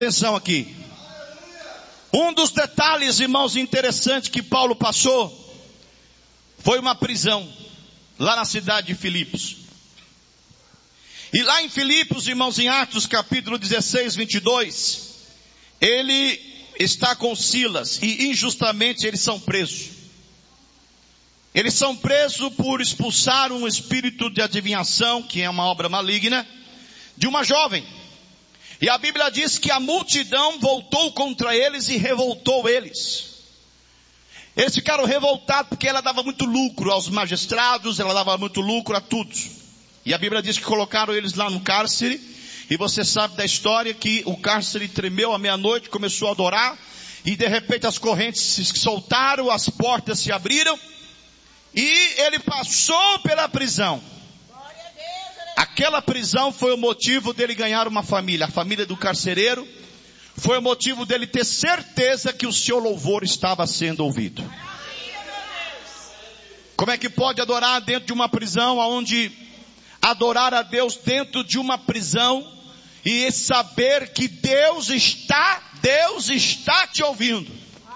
Atenção aqui. Um dos detalhes, irmãos, interessantes que Paulo passou foi uma prisão lá na cidade de Filipos. E lá em Filipos, irmãos, em Atos capítulo 16, 22, ele está com Silas e injustamente eles são presos. Eles são presos por expulsar um espírito de adivinhação, que é uma obra maligna, de uma jovem. E a Bíblia diz que a multidão voltou contra eles e revoltou eles. Eles ficaram revoltados porque ela dava muito lucro aos magistrados, ela dava muito lucro a todos. E a Bíblia diz que colocaram eles lá no cárcere. E você sabe da história que o cárcere tremeu à meia-noite, começou a adorar. E de repente as correntes se soltaram, as portas se abriram. E ele passou pela prisão. Aquela prisão foi o motivo dele ganhar uma família. A família do carcereiro foi o motivo dele ter certeza que o seu louvor estava sendo ouvido. Como é que pode adorar dentro de uma prisão, onde adorar a Deus dentro de uma prisão e saber que Deus está te ouvindo?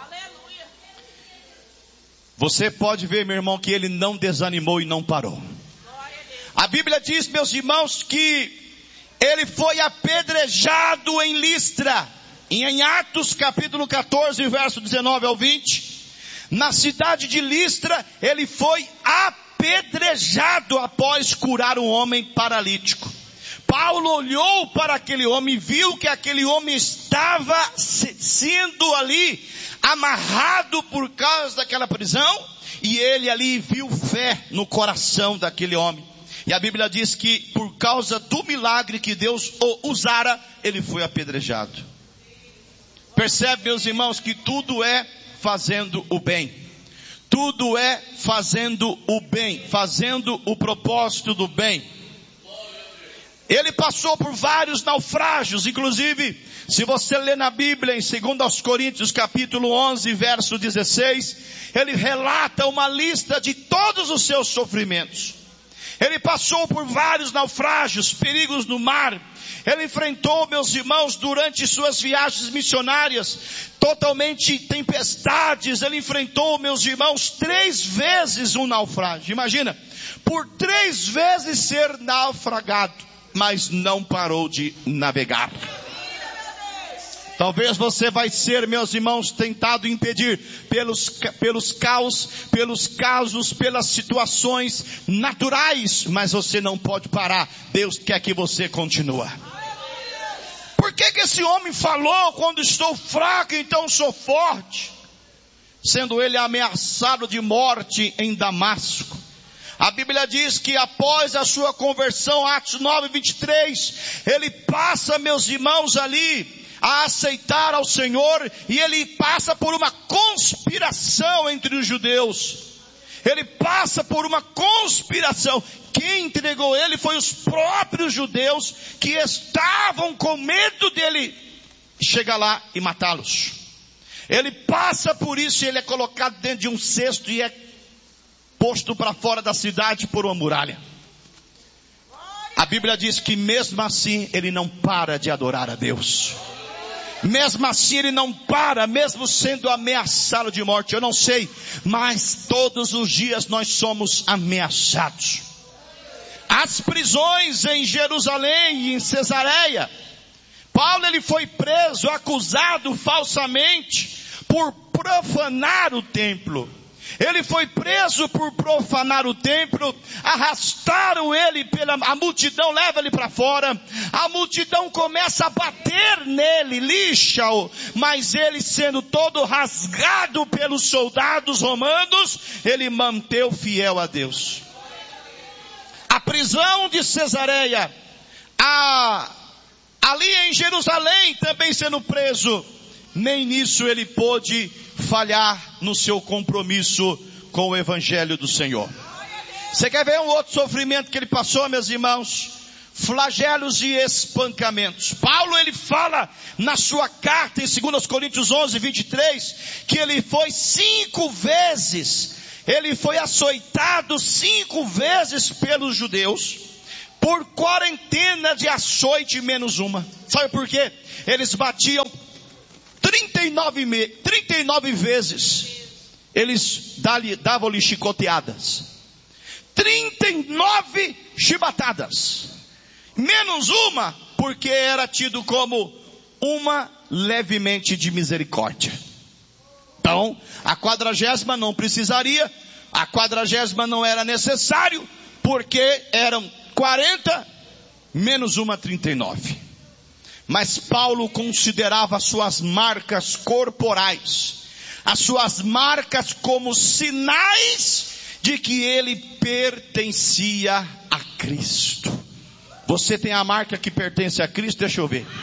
Você pode ver, meu irmão, que ele não desanimou e não parou. A Bíblia diz, meus irmãos, que ele foi apedrejado em Listra. Em Atos capítulo 14, verso 19 ao 20. Na cidade de Listra, ele foi apedrejado após curar um homem paralítico. Paulo olhou para aquele homem e viu que aquele homem estava sendo ali amarrado por causa daquela prisão. E ele ali viu fé no coração daquele homem. E a Bíblia diz que por causa do milagre que Deus o usara, ele foi apedrejado. Percebe, meus irmãos, que tudo é fazendo o bem. Tudo é fazendo o bem, fazendo o propósito do bem. Ele passou por vários naufrágios, inclusive, se você ler na Bíblia, em 2 Coríntios capítulo 11, verso 16, ele relata uma lista de todos os seus sofrimentos. Ele passou por vários naufrágios, perigos no mar. Ele enfrentou, meus irmãos, durante suas viagens missionárias, totalmente tempestades. Ele enfrentou, meus irmãos, 3 vezes um naufrágio. Imagina, por 3 vezes ser naufragado, mas não parou de navegar. Talvez você vai ser, meus irmãos, tentado impedir pelos caos, pelos casos, pelas situações naturais, mas você não pode parar. Deus quer que você continue. Por que esse homem falou, quando estou fraco, então sou forte? Sendo ele ameaçado de morte em Damasco. A Bíblia diz que após a sua conversão, Atos 9, 23, ele passa, meus irmãos, ali a aceitar ao Senhor, e ele passa por uma conspiração entre os judeus. Ele passa por uma conspiração. Quem entregou ele foi os próprios judeus, que estavam com medo dele chegar lá e matá-los. Ele passa por isso e ele é colocado dentro de um cesto e é posto para fora da cidade por uma muralha. A Bíblia diz que mesmo assim ele não para de adorar a Deus. Mesmo assim ele não para, mesmo sendo ameaçado de morte. Eu não sei, mas todos os dias nós somos ameaçados. As prisões em Jerusalém e em Cesareia. Paulo, ele foi preso, acusado falsamente por profanar o templo. Ele foi preso por profanar o templo, arrastaram ele a multidão, leva ele para fora, a multidão começa a bater nele, lixa-o, mas ele sendo todo rasgado pelos soldados romanos, ele manteve fiel a Deus. A prisão de Cesareia, ali em Jerusalém também sendo preso, nem nisso ele pôde falhar no seu compromisso com o Evangelho do Senhor. Você quer ver um outro sofrimento que ele passou, meus irmãos? Flagelos e espancamentos. Paulo, ele fala na sua carta em 2 Coríntios 11, 23, que ele foi 5 vezes, ele foi açoitado 5 vezes pelos judeus. por quarentena de açoite menos uma. Sabe por quê? Eles batiam 39 vezes. Eles davam-lhe chicoteadas. 39 chibatadas. Menos uma, porque era tido como uma levemente de misericórdia. Então, a 40ª não precisaria, a 40ª não era necessário, porque eram 40 menos uma 39. Mas Paulo considerava as suas marcas corporais, as suas marcas como sinais de que ele pertencia a Cristo. Você tem a marca que pertence a Cristo? Deixa eu ver.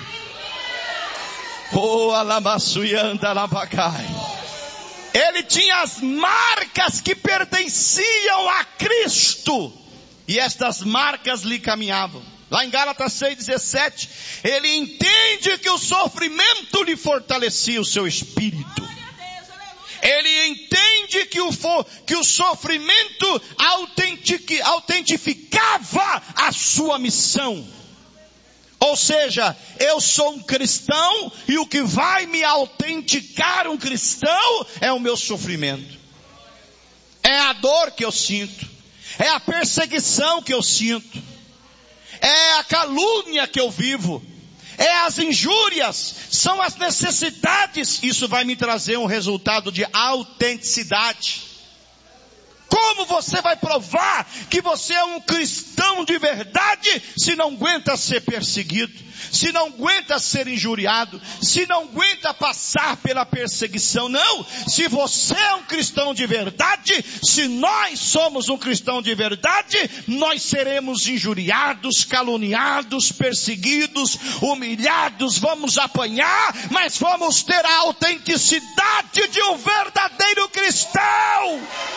Oh, alabaçuianda, alabacai. Ele tinha as marcas que pertenciam a Cristo. E estas marcas lhe caminhavam. Lá em Gálatas 6,17, ele entende que o sofrimento lhe fortalecia o seu espírito. Ele entende que o sofrimento autentificava a sua missão. Ou seja, eu sou um cristão e o que vai me autenticar um cristão é o meu sofrimento. É a dor que eu sinto. É a perseguição que eu sinto. É a calúnia que eu vivo. É as injúrias. São as necessidades. Isso vai me trazer um resultado de autenticidade. Como você vai provar que você é um cristão de verdade se não aguenta ser perseguido, se não aguenta ser injuriado, se não aguenta passar pela perseguição? Não, se você é um cristão de verdade, se nós somos um cristão de verdade, nós seremos injuriados, caluniados, perseguidos, humilhados, vamos apanhar, mas vamos ter a autenticidade de um verdadeiro cristão.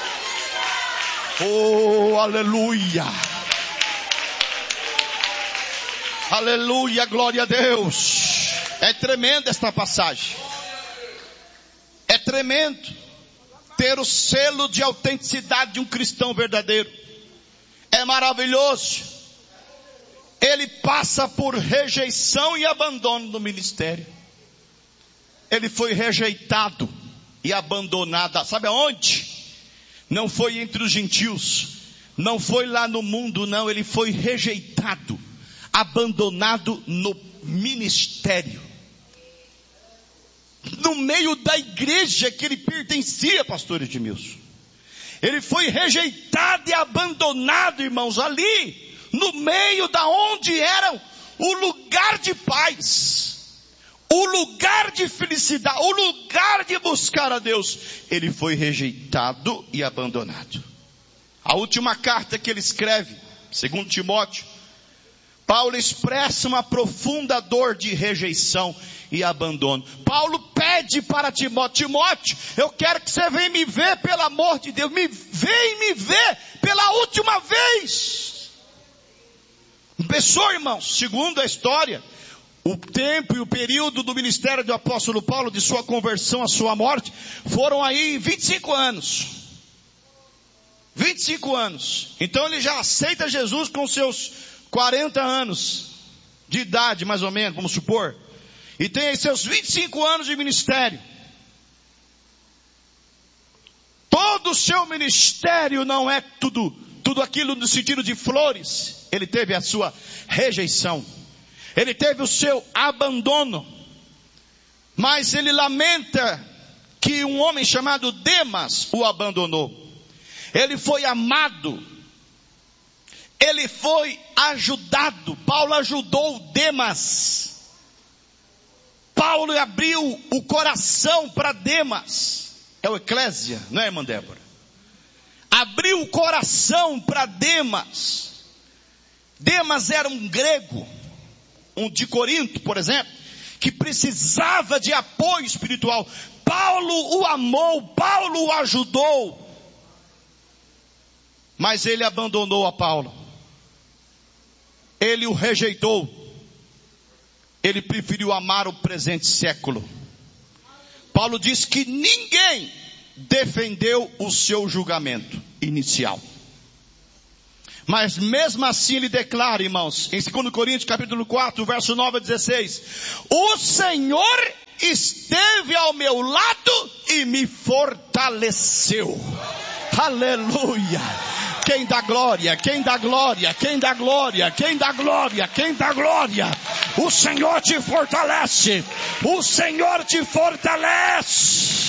Oh, aleluia. Aleluia, glória a Deus. É tremenda esta passagem. É tremendo ter o selo de autenticidade de um cristão verdadeiro. É maravilhoso. Ele passa por rejeição e abandono no ministério. Ele foi rejeitado e abandonado. Sabe aonde? Não foi entre os gentios, não foi lá no mundo, não. Ele foi rejeitado, abandonado no ministério, no meio da igreja que ele pertencia, pastor Edmilson. Ele foi rejeitado e abandonado, irmãos, ali, no meio da onde era o lugar de paz, o lugar de felicidade, o lugar de buscar a Deus. Ele foi rejeitado e abandonado. A última carta que ele escreve, 2 Timóteo, Paulo expressa uma profunda dor de rejeição e abandono. Paulo pede para Timóteo: Timóteo, eu quero que você venha me ver, pelo amor de Deus, vem me ver pela última vez. Pessoal, irmãos, segundo a história, o tempo e o período do ministério do apóstolo Paulo, de sua conversão à sua morte, foram aí 25 anos. 25 anos. Então ele já aceita Jesus com seus 40 anos de idade, mais ou menos, vamos supor. E tem aí seus 25 anos de ministério. Todo o seu ministério não é tudo aquilo no sentido de flores. Ele teve a sua rejeição. Ele teve o seu abandono. Mas ele lamenta que um homem chamado Demas o abandonou. Ele foi amado. Ele foi ajudado. Paulo ajudou Demas. Paulo abriu o coração para Demas. É o Eclésia, não é, irmã Débora? Abriu o coração para Demas. Demas era um grego, um de Corinto, por exemplo, que precisava de apoio espiritual. Paulo o amou, Paulo o ajudou. Mas ele abandonou a Paulo. Ele o rejeitou. Ele preferiu amar o presente século. Paulo diz que ninguém defendeu o seu julgamento inicial. Mas mesmo assim ele declara, irmãos, em 2 Coríntios capítulo 4, verso 9 a 16, o Senhor esteve ao meu lado e me fortaleceu. Aleluia! Quem dá glória, quem dá glória, quem dá glória, quem dá glória, quem dá glória. O Senhor te fortalece, o Senhor te fortalece.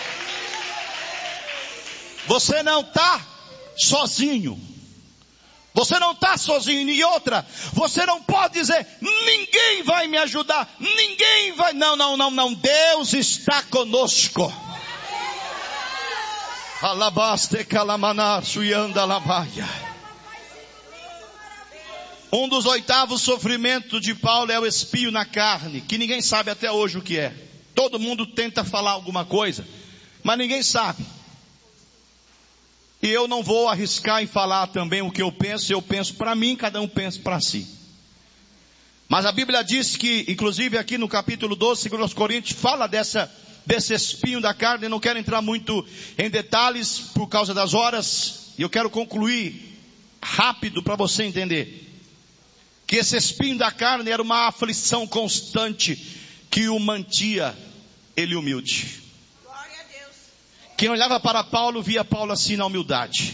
Você não está sozinho. Você não está sozinho. E outra, você não pode dizer, ninguém vai me ajudar, ninguém vai. Não. Deus está conosco. Alabaste calamanar suyanda labaia. Um dos 8º sofrimentos de Paulo é o espinho na carne, que ninguém sabe até hoje o que é. Todo mundo tenta falar alguma coisa, mas ninguém sabe. E eu não vou arriscar em falar também o que eu penso para mim, cada um pensa para si. Mas a Bíblia diz que, inclusive aqui no capítulo 12, 2 Coríntios, fala desse espinho da carne. Eu não quero entrar muito em detalhes por causa das horas. E eu quero concluir rápido para você entender. Que esse espinho da carne era uma aflição constante que o mantia ele humilde. Quem olhava para Paulo, via Paulo assim na humildade.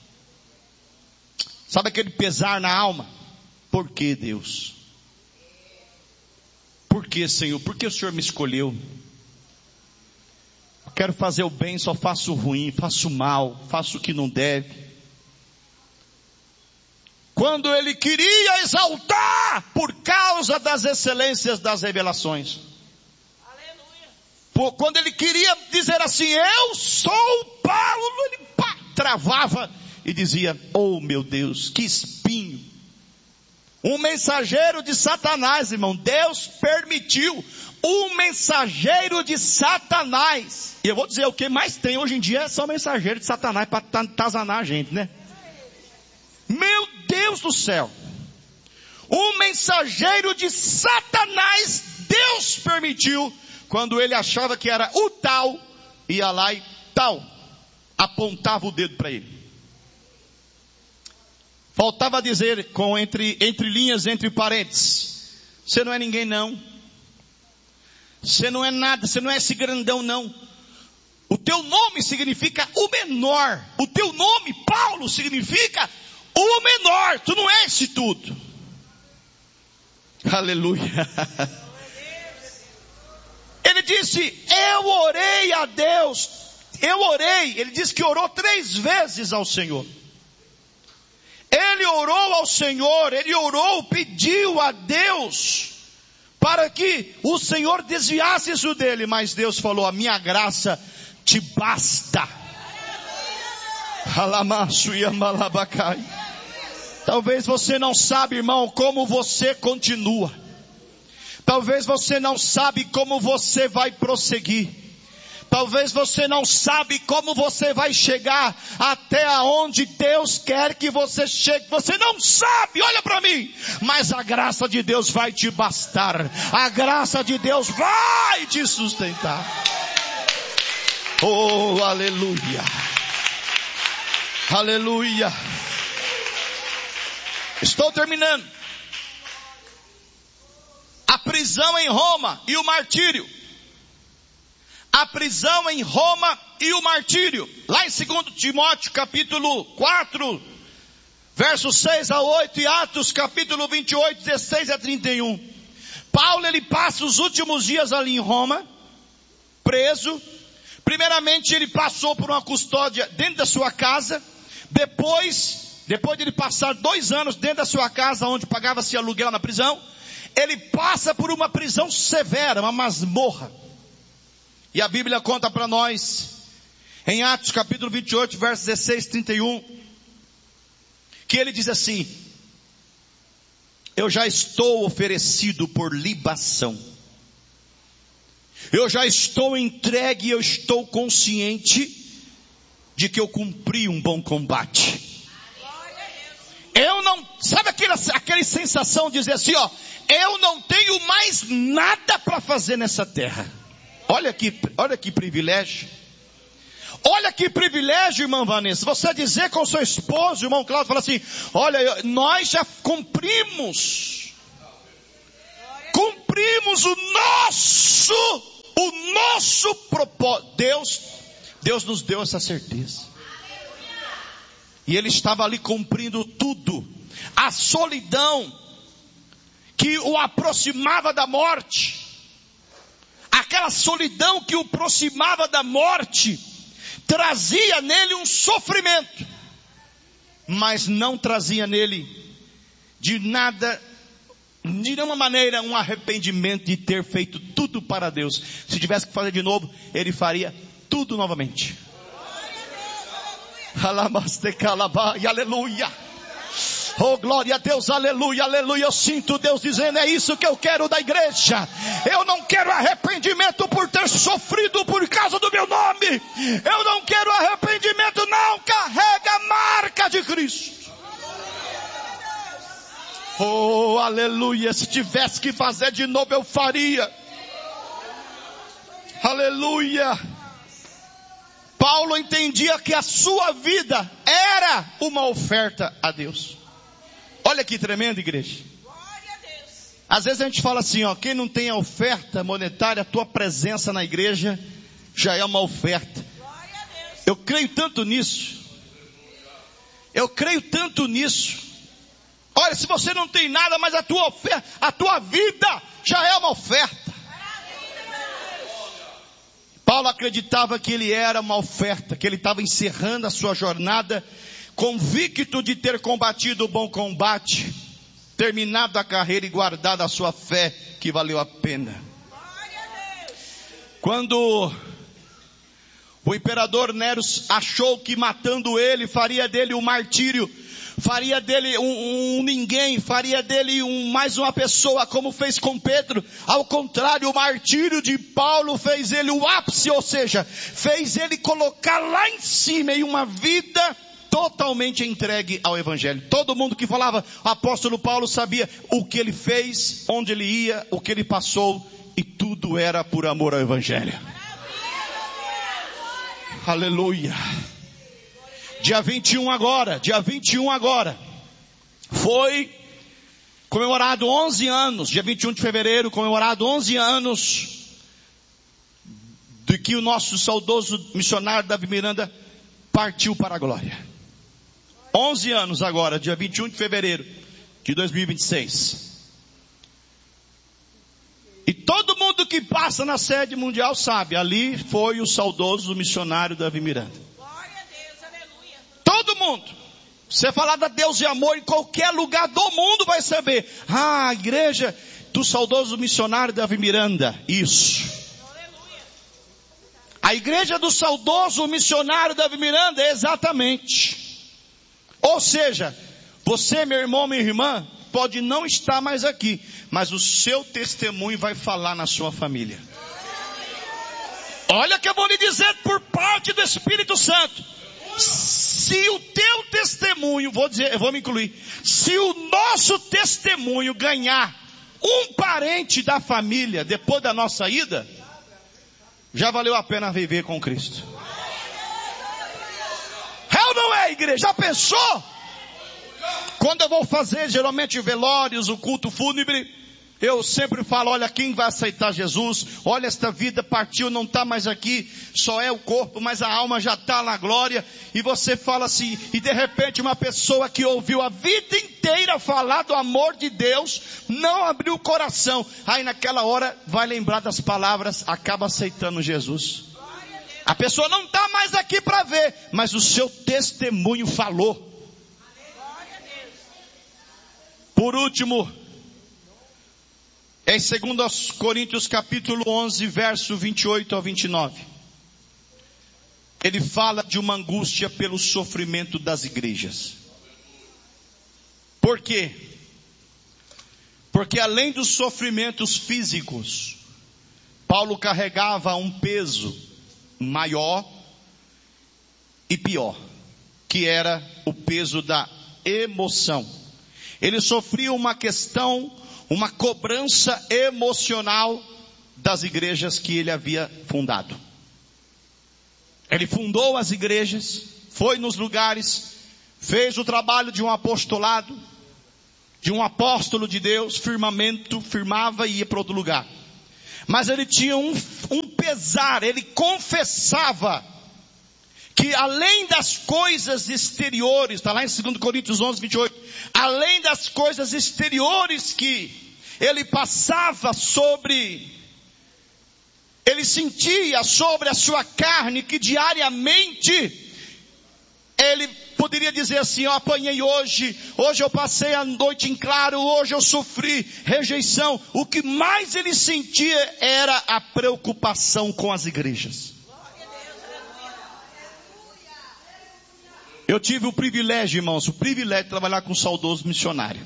Sabe aquele pesar na alma? Por que, Deus? Por que, Senhor? Por que o Senhor me escolheu? Eu quero fazer o bem, só faço o ruim, faço o mal, faço o que não deve. Quando ele queria exaltar por causa das excelências das revelações. Quando ele queria dizer assim, eu sou Paulo, ele travava e dizia, oh meu Deus, que espinho. Um mensageiro de Satanás, irmão. Deus permitiu um mensageiro de Satanás. E eu vou dizer, o que mais tem hoje em dia são mensageiros de Satanás para atazanar a gente, né? Meu Deus do céu. Um mensageiro de Satanás, Deus permitiu. Quando ele achava que era o tal, ia lá e tal, apontava o dedo para ele. Faltava dizer, entre linhas, entre parênteses, você não é ninguém não. Você não é nada, você não é esse grandão não. O teu nome significa o menor. O teu nome, Paulo, significa o menor. Tu não é esse tudo. Aleluia. Ele disse, eu orei a Deus, ele disse que orou 3 vezes ao Senhor. Ele orou ao Senhor, pediu a Deus, para que o Senhor desviasse isso dele, mas Deus falou, a minha graça te basta. Talvez você não sabe, irmão, como você continua. Talvez você não sabe como você vai prosseguir. Talvez você não sabe como você vai chegar até aonde Deus quer que você chegue. Você não sabe, olha para mim. Mas a graça de Deus vai te bastar. A graça de Deus vai te sustentar. Oh, aleluia. Aleluia. Estou terminando. A prisão em Roma e o martírio. A prisão em Roma e o martírio. Lá em 2 Timóteo capítulo 4, versos 6 a 8 e Atos capítulo 28, 16 a 31. Paulo, ele passa os últimos dias ali em Roma, preso. Primeiramente ele passou por uma custódia dentro da sua casa. Depois de ele passar 2 anos dentro da sua casa, onde pagava-se aluguel na prisão, ele passa por uma prisão severa, uma masmorra. E a Bíblia conta para nós, em Atos capítulo 28, versos 16 e 31, que ele diz assim, eu já estou oferecido por libação. Eu já estou entregue, eu estou consciente de que eu cumpri um bom combate. Eu não, sabe aquela sensação de dizer assim, ó, eu não tenho mais nada para fazer nessa terra. Olha que privilégio. Olha que privilégio, irmã Vanessa, você dizer com seu esposo, irmão Cláudio, fala assim, olha, nós já cumprimos o nosso propósito. Deus nos deu essa certeza. E ele estava ali cumprindo tudo. A solidão que o aproximava da morte, aquela solidão que o aproximava da morte, trazia nele um sofrimento, mas não trazia nele de nada, de nenhuma maneira, um arrependimento de ter feito tudo para Deus. Se tivesse que fazer de novo, ele faria tudo novamente. Aleluia. Oh, glória a Deus, aleluia, aleluia. Eu sinto Deus dizendo, é isso que eu quero da igreja. Eu não quero arrependimento por ter sofrido por causa do meu nome. Eu não quero arrependimento, não. Carrega a marca de Cristo. Oh, aleluia. Se tivesse que fazer de novo, eu faria. Aleluia. Paulo entendia que a sua vida era uma oferta a Deus. Olha que tremendo, igreja. Às vezes a gente fala assim, ó, quem não tem a oferta monetária, a tua presença na igreja já é uma oferta. Eu creio tanto nisso. Eu creio tanto nisso. Olha, se você não tem nada, mas a tua oferta, a tua vida já é uma oferta. Paulo acreditava que ele era uma oferta, que ele estava encerrando a sua jornada, convicto de ter combatido o bom combate, terminado a carreira e guardado a sua fé, que valeu a pena. Quando o imperador Nero achou que matando ele faria dele um martírio, faria dele um ninguém, faria dele mais uma pessoa, como fez com Pedro. Ao contrário, o martírio de Paulo fez ele o ápice, ou seja, fez ele colocar lá em cima em uma vida totalmente entregue ao Evangelho. Todo mundo que falava apóstolo Paulo sabia o que ele fez, onde ele ia, o que ele passou, e tudo era por amor ao Evangelho. Aleluia. Dia 21 agora, foi comemorado 11 anos, dia 21 de fevereiro, comemorado 11 anos, de que o nosso saudoso missionário Davi Miranda partiu para a glória. 11 anos agora, dia 21 de fevereiro de 2026. E todo mundo que passa na sede mundial sabe, ali foi o saudoso missionário Davi Miranda. Todo mundo. Você falar da Deus e amor em qualquer lugar do mundo vai saber. Ah, a igreja do saudoso missionário Davi Miranda. Isso. A igreja do saudoso missionário Davi Miranda, exatamente. Ou seja, você, meu irmão, minha irmã, pode não estar mais aqui, mas o seu testemunho vai falar na sua família. Olha que eu vou lhe dizer por parte do Espírito Santo. Se o teu testemunho, eu vou me incluir, se o nosso testemunho ganhar um parente da família depois da nossa ida, já valeu a pena viver com Cristo. É ou não é, igreja? Já pensou? Quando eu vou fazer geralmente velórios, o culto fúnebre, eu sempre falo, olha, quem vai aceitar Jesus? Olha, esta vida partiu, não está mais aqui, só é o corpo, mas a alma já está na glória. E você fala assim, e de repente uma pessoa que ouviu a vida inteira falar do amor de Deus, não abriu o coração. Aí naquela hora vai lembrar das palavras, acaba aceitando Jesus. A pessoa não está mais aqui para ver, mas o seu testemunho falou. Por último, em 2 Coríntios capítulo 11, verso 28 ao 29. Ele fala de uma angústia pelo sofrimento das igrejas. Por quê? Porque além dos sofrimentos físicos, Paulo carregava um peso maior e pior, que era o peso da emoção. Ele sofria uma cobrança emocional das igrejas que ele havia fundado. Ele fundou as igrejas, foi nos lugares, fez o trabalho de um apostolado, de um apóstolo de Deus, firmamento, firmava e ia para outro lugar. Mas ele tinha um pesar, ele confessava que além das coisas exteriores, está lá em 2 Coríntios 11, 28, além das coisas exteriores que ele passava sobre, ele sentia sobre a sua carne, que diariamente ele poderia dizer assim: eu apanhei hoje eu passei a noite em claro, hoje eu sofri rejeição. O que mais ele sentia era a preocupação com as igrejas. Eu tive o privilégio, irmãos, de trabalhar com um saudoso missionário.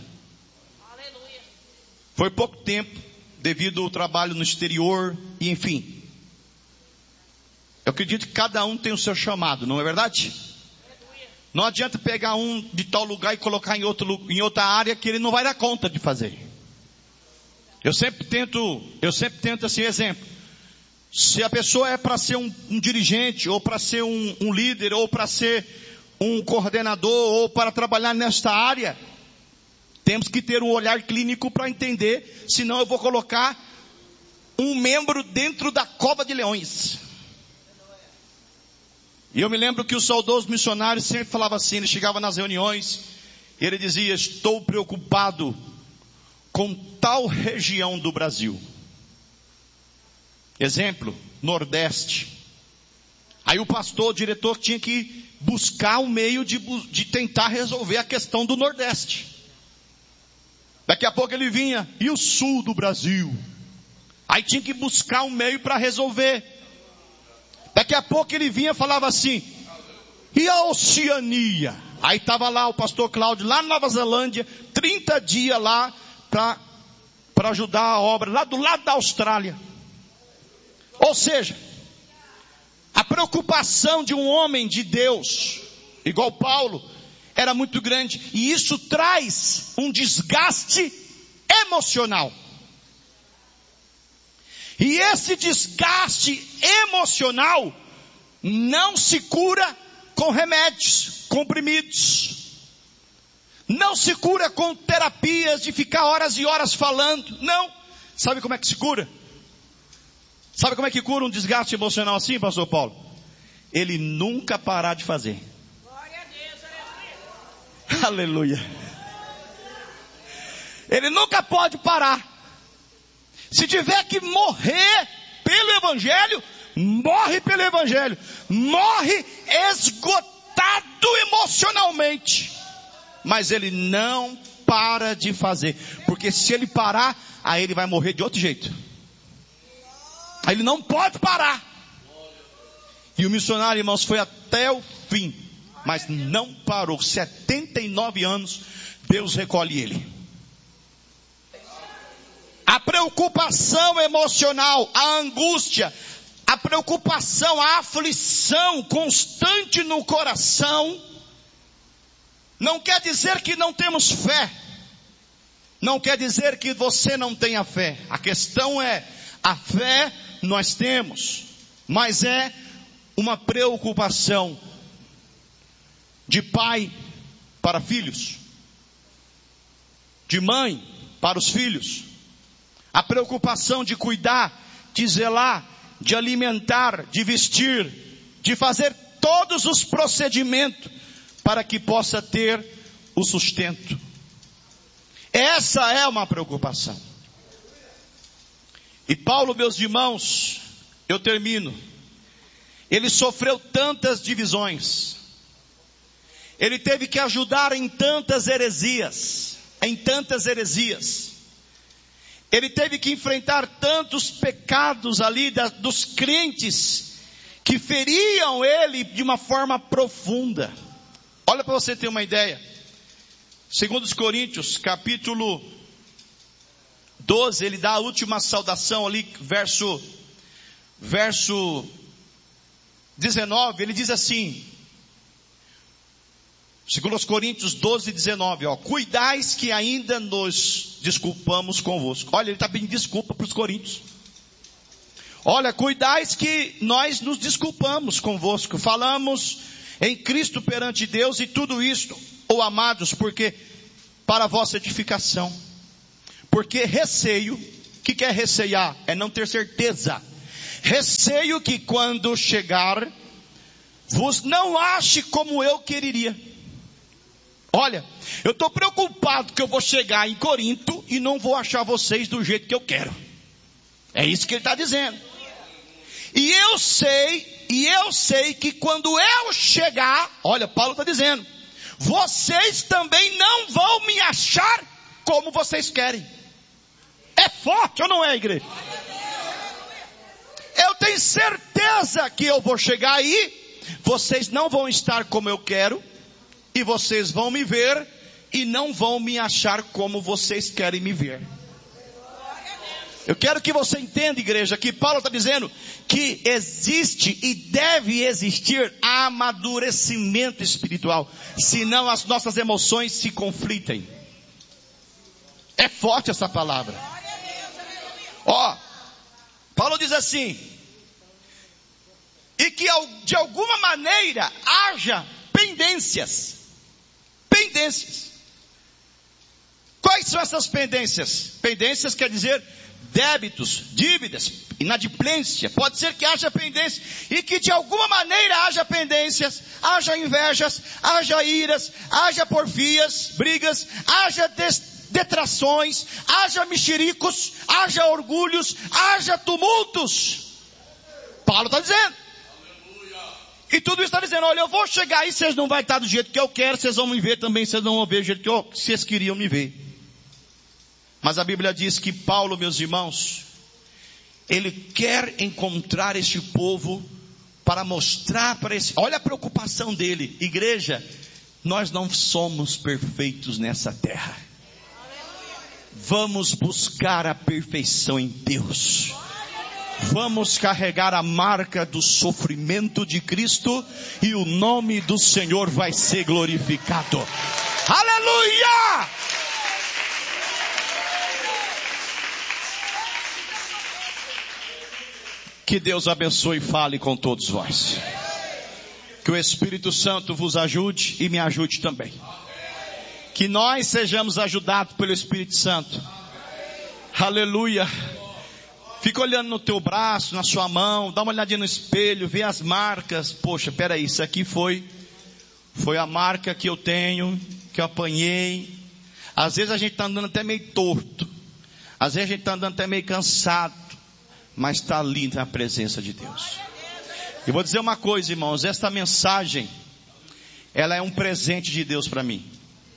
Foi pouco tempo, devido ao trabalho no exterior, e enfim. Eu acredito que cada um tem o seu chamado, não é verdade? Não adianta pegar um de tal lugar e colocar em outra área que ele não vai dar conta de fazer. Eu sempre tento assim, exemplo. Se a pessoa é para ser um dirigente, ou para ser um líder, ou para ser um coordenador, ou para trabalhar nesta área, temos que ter um olhar clínico para entender, senão eu vou colocar um membro dentro da cova de leões. E eu me lembro que o saudoso missionário sempre falava assim, ele chegava nas reuniões, e ele dizia: estou preocupado com tal região do Brasil. Exemplo, Nordeste. Aí o pastor, o diretor, tinha que buscar um meio de tentar resolver a questão do Nordeste. Daqui a pouco ele vinha, e o Sul do Brasil? Aí tinha que buscar um meio para resolver. Daqui a pouco ele vinha e falava assim: e a Oceania? Aí estava lá o pastor Cláudio, lá na Nova Zelândia, 30 dias lá para ajudar a obra, lá do lado da Austrália. Ou seja, a preocupação de um homem de Deus, igual Paulo, era muito grande. E isso traz um desgaste emocional. E esse desgaste emocional não se cura com remédios, comprimidos. Não se cura com terapias de ficar horas e horas falando. Não. Sabe como é que se cura? Sabe como é que cura um desgaste emocional assim, pastor Paulo? Ele nunca parar de fazer. Glória a Deus, aleluia. Ele nunca pode parar. Se tiver que morrer pelo Evangelho, morre pelo Evangelho. Morre esgotado emocionalmente. Mas ele não para de fazer. Porque se ele parar, aí ele vai morrer de outro jeito. Aí ele não pode parar. E o missionário, irmãos, foi até o fim. Mas não parou. 79 anos, Deus recolhe ele. A preocupação emocional, a angústia, a preocupação, a aflição constante no coração, não quer dizer que não temos fé. Não quer dizer que você não tenha fé. A questão é, a fé nós temos, mas é uma preocupação de pai para filhos, de mãe para os filhos. A preocupação de cuidar, de zelar, de alimentar, de vestir, de fazer todos os procedimentos para que possa ter o sustento. Essa é uma preocupação. E Paulo, meus irmãos, eu termino. Ele sofreu tantas divisões. Ele teve que ajudar em tantas heresias. Ele teve que enfrentar tantos pecados ali dos crentes que feriam ele de uma forma profunda. Olha para você ter uma ideia. 2 Coríntios, capítulo 12, ele dá a última saudação ali, verso 19, ele diz assim, 2 Coríntios 12, 19, cuidais que ainda nos desculpamos convosco. Olha, ele está pedindo desculpa para os coríntios. Olha, cuidais que nós nos desculpamos convosco, falamos em Cristo perante Deus e tudo isto, ou amados, porque para a vossa edificação. Porque receio, o que é recear? É não ter certeza. Receio que quando chegar, vos não ache como eu quereria. Olha, eu estou preocupado que eu vou chegar em Corinto e não vou achar vocês do jeito que eu quero. É isso que ele está dizendo. E eu sei que quando eu chegar, olha, Paulo está dizendo, vocês também não vão me achar como vocês querem. É forte ou não é, igreja? Eu tenho certeza que eu vou chegar aí, vocês não vão estar como eu quero, e vocês vão me ver, e não vão me achar como vocês querem me ver. Eu quero que você entenda, igreja, que Paulo está dizendo que existe e deve existir amadurecimento espiritual, senão as nossas emoções se conflitem. É forte essa palavra. Ó, Paulo diz assim, e que de alguma maneira haja pendências. Pendências. Quais são essas pendências? Pendências quer dizer débitos, dívidas, inadimplência. Pode ser que haja pendência e que de alguma maneira haja pendências, haja invejas, haja iras, haja porfias, brigas, haja detrações, haja mexericos, haja orgulhos, haja tumultos. Paulo está dizendo. E tudo isso está dizendo, olha, eu vou chegar aí, vocês não vão estar do jeito que eu quero, vocês vão me ver também, vocês não vão ver do jeito que vocês queriam me ver. Mas a Bíblia diz que Paulo, meus irmãos, ele quer encontrar este povo para mostrar para esse... Olha a preocupação dele. Igreja, nós não somos perfeitos nessa terra. Vamos buscar a perfeição em Deus. Vamos carregar a marca do sofrimento de Cristo e o nome do Senhor vai ser glorificado. Aleluia! Que Deus abençoe e fale com todos vós. Que o Espírito Santo vos ajude e me ajude também. Que nós sejamos ajudados pelo Espírito Santo. Aleluia. Fica olhando no teu braço, na sua mão, dá uma olhadinha no espelho, vê as marcas. Poxa, peraí, isso aqui foi a marca que eu tenho, que eu apanhei. Às vezes a gente está andando até meio torto. Às vezes a gente está andando até meio cansado. Mas está ali na presença de Deus. Eu vou dizer uma coisa, irmãos, esta mensagem, ela é um presente de Deus para mim.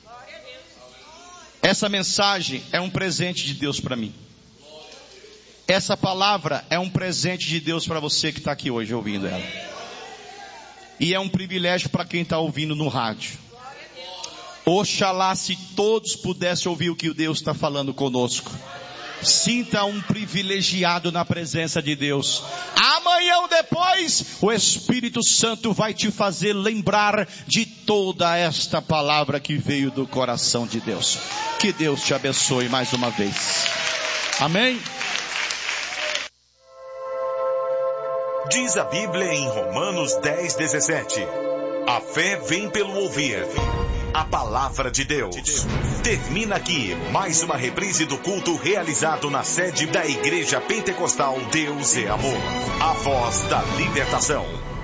Essa mensagem é um presente de Deus para mim. Essa palavra é um presente de Deus para você que está aqui hoje ouvindo ela. E é um privilégio para quem está ouvindo no rádio. Oxalá se todos pudessem ouvir o que Deus está falando conosco. Sinta um privilegiado na presença de Deus. Amanhã ou depois, o Espírito Santo vai te fazer lembrar de toda esta palavra que veio do coração de Deus. Que Deus te abençoe mais uma vez. Amém? Diz a Bíblia em Romanos 10:17. A fé vem pelo ouvir a palavra de Deus. Termina aqui mais uma reprise do culto realizado na sede da Igreja Pentecostal Deus é Amor. A voz da libertação.